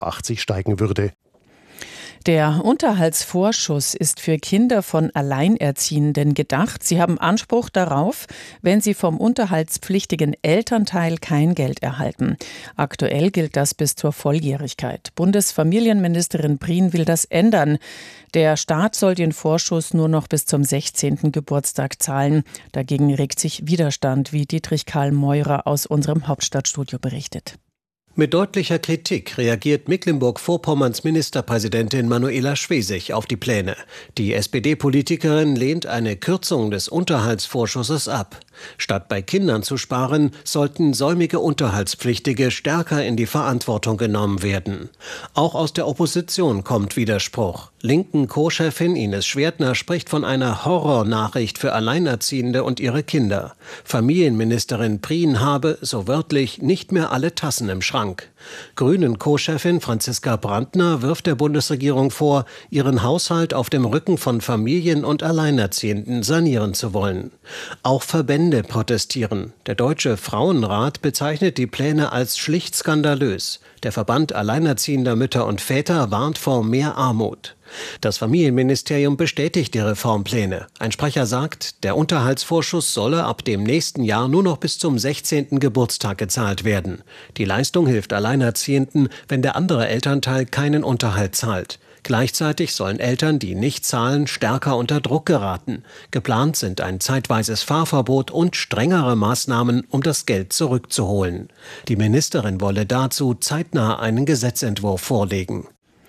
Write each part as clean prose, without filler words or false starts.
80 steigen würde. Der Unterhaltsvorschuss ist für Kinder von Alleinerziehenden gedacht. Sie haben Anspruch darauf, wenn sie vom unterhaltspflichtigen Elternteil kein Geld erhalten. Aktuell gilt das bis zur Volljährigkeit. Bundesfamilienministerin Prien will das ändern. Der Staat soll den Vorschuss nur noch bis zum 16. Geburtstag zahlen. Dagegen regt sich Widerstand, wie Dietrich Karl Meurer aus unserem Hauptstadtstudio berichtet. Mit deutlicher Kritik reagiert Mecklenburg-Vorpommerns Ministerpräsidentin Manuela Schwesig auf die Pläne. Die SPD-Politikerin lehnt eine Kürzung des Unterhaltsvorschusses ab. Statt bei Kindern zu sparen, sollten säumige Unterhaltspflichtige stärker in die Verantwortung genommen werden. Auch aus der Opposition kommt Widerspruch. Linken Co-Chefin Ines Schwertner spricht von einer Horrornachricht für Alleinerziehende und ihre Kinder. Familienministerin Prien habe, so wörtlich, nicht mehr alle Tassen im Schrank. Grünen Co-Chefin Franziska Brandner wirft der Bundesregierung vor, ihren Haushalt auf dem Rücken von Familien und Alleinerziehenden sanieren zu wollen. Auch Verbände protestieren. Der Deutsche Frauenrat bezeichnet die Pläne als schlicht skandalös. Der Verband Alleinerziehender Mütter und Väter warnt vor mehr Armut. Das Familienministerium bestätigt die Reformpläne. Ein Sprecher sagt, der Unterhaltsvorschuss solle ab dem nächsten Jahr nur noch bis zum 16. Geburtstag gezahlt werden. Die Leistung hilft Alleinerziehenden, wenn der andere Elternteil keinen Unterhalt zahlt. Gleichzeitig sollen Eltern, die nicht zahlen, stärker unter Druck geraten. Geplant sind ein zeitweises Fahrverbot und strengere Maßnahmen, um das Geld zurückzuholen. Die Ministerin wolle dazu zeitnah einen Gesetzentwurf vorlegen.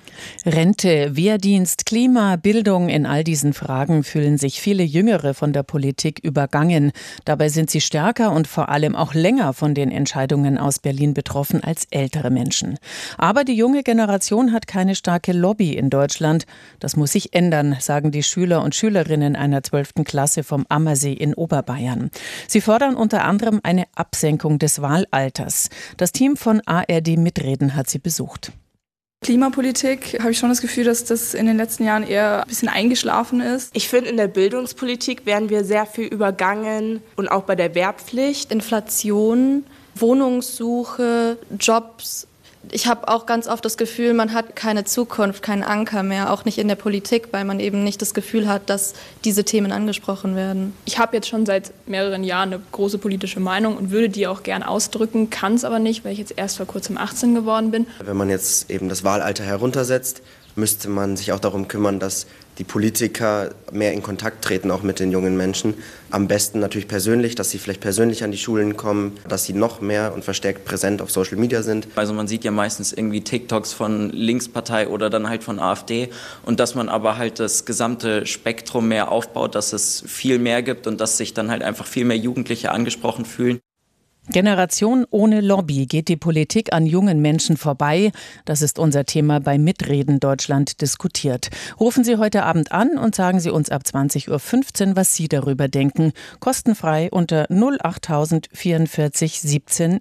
Rente, Wehrdienst, Klima, Bildung, in all diesen Fragen fühlen sich viele Jüngere von der Politik übergangen. Dabei sind sie stärker und vor allem auch länger von den Entscheidungen aus Berlin betroffen als ältere Menschen. Aber die junge Generation hat keine starke Lobby in Deutschland. Das muss sich ändern, sagen die Schüler und Schülerinnen einer 12. Klasse vom Ammersee in Oberbayern. Sie fordern unter anderem eine Absenkung des Wahlalters. Das Team von ARD Mitreden hat sie besucht. Klimapolitik habe ich schon das Gefühl, dass das in den letzten Jahren eher ein bisschen eingeschlafen ist. Ich finde, in der Bildungspolitik werden wir sehr viel übergangen und auch bei der Wehrpflicht. Inflation, Wohnungssuche, Jobs. Ich habe auch ganz oft das Gefühl, man hat keine Zukunft, keinen Anker mehr, auch nicht in der Politik, weil man eben nicht das Gefühl hat, dass diese Themen angesprochen werden. Ich habe jetzt schon seit mehreren Jahren eine große politische Meinung und würde die auch gern ausdrücken, kann es aber nicht, weil ich jetzt erst vor kurzem 18 geworden bin. Wenn man jetzt eben das Wahlalter heruntersetzt, müsste man sich auch darum kümmern, dass die Politiker mehr in Kontakt treten, auch mit den jungen Menschen. Am besten natürlich persönlich, dass sie vielleicht persönlich an die Schulen kommen, dass sie noch mehr und verstärkt präsent auf Social Media sind. Also man sieht ja meistens irgendwie TikToks von Linkspartei oder dann halt von AfD und dass man aber halt das gesamte Spektrum mehr aufbaut, dass es viel mehr gibt und dass sich dann halt einfach viel mehr Jugendliche angesprochen fühlen. Generation ohne Lobby. Geht die Politik an jungen Menschen vorbei? Das ist unser Thema bei Mitreden Deutschland diskutiert. Rufen Sie heute Abend an und sagen Sie uns ab 20.15 Uhr, was Sie darüber denken. Kostenfrei unter 08000 44 17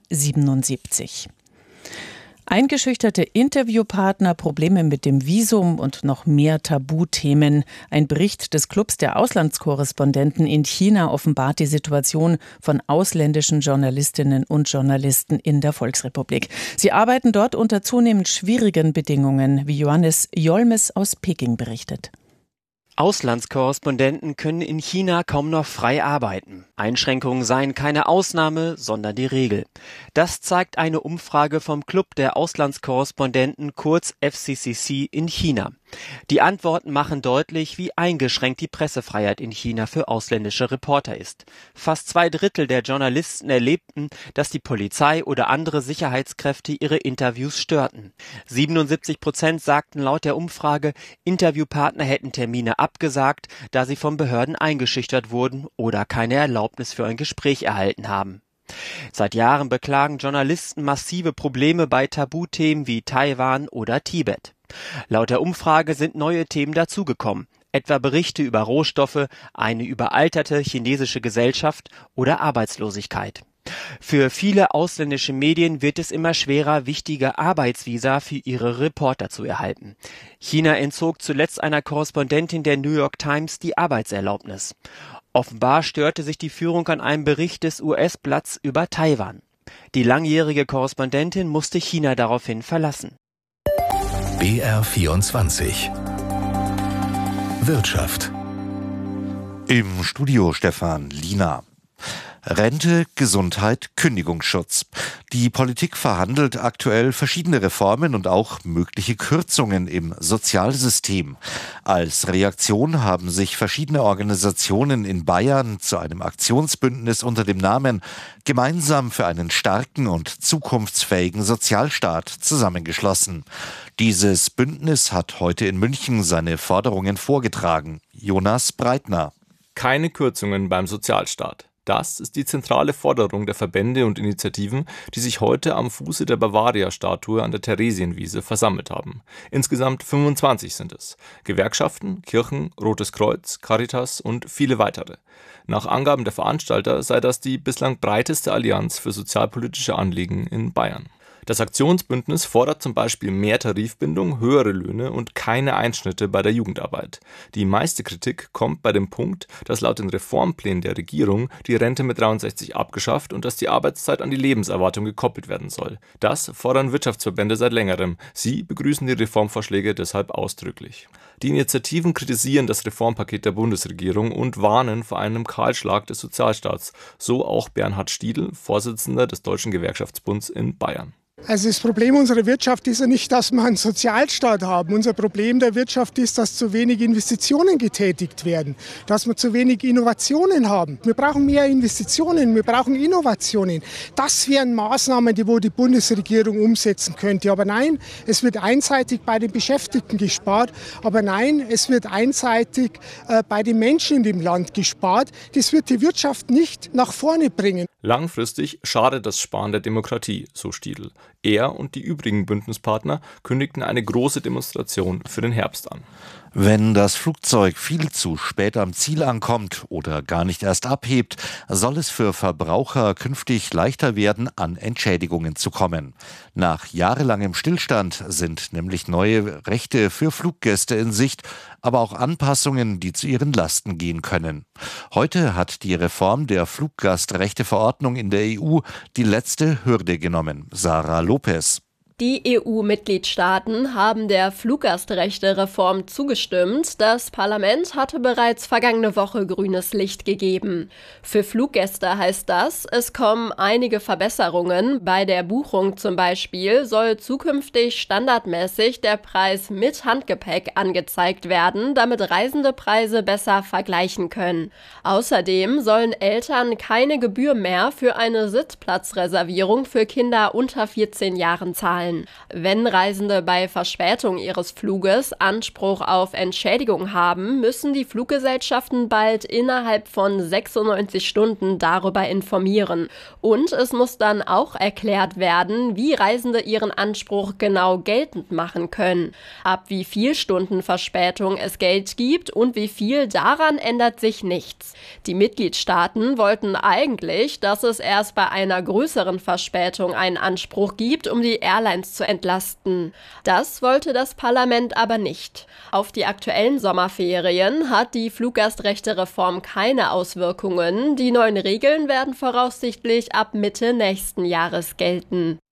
77. Eingeschüchterte Interviewpartner, Probleme mit dem Visum und noch mehr Tabuthemen. Ein Bericht des Clubs der Auslandskorrespondenten in China offenbart die Situation von ausländischen Journalistinnen und Journalisten in der Volksrepublik. Sie arbeiten dort unter zunehmend schwierigen Bedingungen, wie Johannes Jolmes aus Peking berichtet. Auslandskorrespondenten können in China kaum noch frei arbeiten. Einschränkungen seien keine Ausnahme, sondern die Regel. Das zeigt eine Umfrage vom Club der Auslandskorrespondenten, kurz FCCC, in China. Die Antworten machen deutlich, wie eingeschränkt die Pressefreiheit in China für ausländische Reporter ist. Fast 2/3 der Journalisten erlebten, dass die Polizei oder andere Sicherheitskräfte ihre Interviews störten. 77% sagten laut der Umfrage, Interviewpartner hätten Termine abgesagt, da sie von Behörden eingeschüchtert wurden oder keine Erlaubnis für ein Gespräch erhalten haben. Seit Jahren beklagen Journalisten massive Probleme bei Tabuthemen wie Taiwan oder Tibet. Laut der Umfrage sind neue Themen dazugekommen, etwa Berichte über Rohstoffe, eine überalterte chinesische Gesellschaft oder Arbeitslosigkeit. Für viele ausländische Medien wird es immer schwerer, wichtige Arbeitsvisa für ihre Reporter zu erhalten. China entzog zuletzt einer Korrespondentin der New York Times die Arbeitserlaubnis. Offenbar störte sich die Führung an einem Bericht des US-Blatts über Taiwan. Die langjährige Korrespondentin musste China daraufhin verlassen. BR24 Wirtschaft. Im Studio Stefan Liener. Rente, Gesundheit, Kündigungsschutz. Die Politik verhandelt aktuell verschiedene Reformen und auch mögliche Kürzungen im Sozialsystem. Als Reaktion haben sich verschiedene Organisationen in Bayern zu einem Aktionsbündnis unter dem Namen Gemeinsam für einen starken und zukunftsfähigen Sozialstaat zusammengeschlossen. Dieses Bündnis hat heute in München seine Forderungen vorgetragen. Jonas Breitner. Keine Kürzungen beim Sozialstaat. Das ist die zentrale Forderung der Verbände und Initiativen, die sich heute am Fuße der Bavaria-Statue an der Theresienwiese versammelt haben. Insgesamt 25 sind es. Gewerkschaften, Kirchen, Rotes Kreuz, Caritas und viele weitere. Nach Angaben der Veranstalter sei das die bislang breiteste Allianz für sozialpolitische Anliegen in Bayern. Das Aktionsbündnis fordert zum Beispiel mehr Tarifbindung, höhere Löhne und keine Einschnitte bei der Jugendarbeit. Die meiste Kritik kommt bei dem Punkt, dass laut den Reformplänen der Regierung die Rente mit 63 abgeschafft und dass die Arbeitszeit an die Lebenserwartung gekoppelt werden soll. Das fordern Wirtschaftsverbände seit längerem. Sie begrüßen die Reformvorschläge deshalb ausdrücklich. Die Initiativen kritisieren das Reformpaket der Bundesregierung und warnen vor einem Kahlschlag des Sozialstaats. So auch Bernhard Stiedl, Vorsitzender des Deutschen Gewerkschaftsbunds in Bayern. Also das Problem unserer Wirtschaft ist ja nicht, dass wir einen Sozialstaat haben. Unser Problem der Wirtschaft ist, dass zu wenig Investitionen getätigt werden, dass wir zu wenig Innovationen haben. Wir brauchen mehr Investitionen, wir brauchen Innovationen. Das wären Maßnahmen, die die Bundesregierung umsetzen könnte. Aber nein, es wird einseitig bei den Beschäftigten gespart. Aber nein, es wird einseitig bei den Menschen in dem Land gespart. Das wird die Wirtschaft nicht nach vorne bringen. Langfristig schadet das Sparen der Demokratie, so Stiedl. Er und die übrigen Bündnispartner kündigten eine große Demonstration für den Herbst an. Wenn das Flugzeug viel zu spät am Ziel ankommt oder gar nicht erst abhebt, soll es für Verbraucher künftig leichter werden, an Entschädigungen zu kommen. Nach jahrelangem Stillstand sind nämlich neue Rechte für Fluggäste in Sicht, aber auch Anpassungen, die zu ihren Lasten gehen können. Heute hat die Reform der Fluggastrechteverordnung in der EU die letzte Hürde genommen. Sarah Lopez. Die EU-Mitgliedstaaten haben der Fluggastrechte-Reform zugestimmt. Das Parlament hatte bereits vergangene Woche grünes Licht gegeben. Für Fluggäste heißt das, es kommen einige Verbesserungen. Bei der Buchung zum Beispiel soll zukünftig standardmäßig der Preis mit Handgepäck angezeigt werden, damit Reisende Preise besser vergleichen können. Außerdem sollen Eltern keine Gebühr mehr für eine Sitzplatzreservierung für Kinder unter 14 Jahren zahlen. Wenn Reisende bei Verspätung ihres Fluges Anspruch auf Entschädigung haben, müssen die Fluggesellschaften bald innerhalb von 96 Stunden darüber informieren. Und es muss dann auch erklärt werden, wie Reisende ihren Anspruch genau geltend machen können. Ab wie viel Stunden Verspätung es Geld gibt und wie viel, daran ändert sich nichts. Die Mitgliedstaaten wollten eigentlich, dass es erst bei einer größeren Verspätung einen Anspruch gibt, um die Airlines zu entlasten. Das wollte das Parlament aber nicht. Auf die aktuellen Sommerferien hat die Fluggastrechte-Reform keine Auswirkungen. Die neuen Regeln werden voraussichtlich ab Mitte nächsten Jahres gelten.